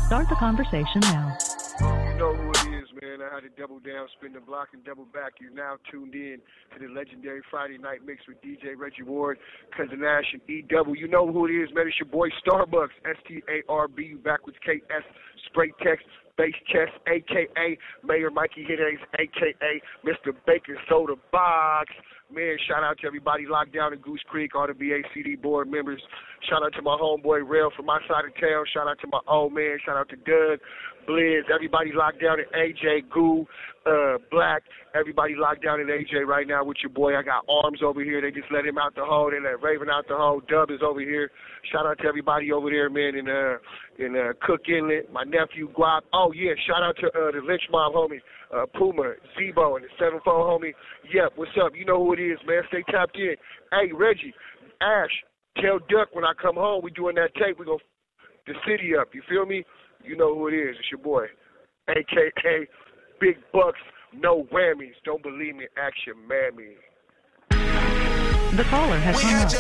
Start the conversation now. You know who it is, man. I had to double down, spin the block, and double back. You're now tuned in to the legendary Friday Night Mix with DJ Reggie Ward, Cousin Ash, and EW. You know who it is, man. It's your boy Starbucks, STARB. You back with KS, Spray Text, Bass Chest, a.k.a. Mayor Mikey Hiddings, a.k.a. Mr. Baker Soda Box. Man, shout out to everybody locked down in Goose Creek, all the BACD board members. Shout out to my homeboy Rail from my side of town. Shout out to my old man. Shout out to Doug, Blizz, everybody locked down in AJ, Goo, Black. Everybody locked down in AJ right now with your boy. I got Arms over here. They just let him out the hole. They let Raven out the hole. Dub is over here. Shout out to everybody over there, man, in Cook Inlet. My nephew, Guap. Oh, yeah, shout out to the Lynch Mob homie, Puma, Zebo, and the 7-4 homie. Yep, what's up? You know who it is, man. Stay tapped in. Hey, Reggie, Ash, tell Duck when I come home we doing that tape. We going to the city up. You feel me? You know who it is. It's your boy, a.k.a. Big Bucks, no whammies. Don't believe me, ask your mammy. The caller has hung up.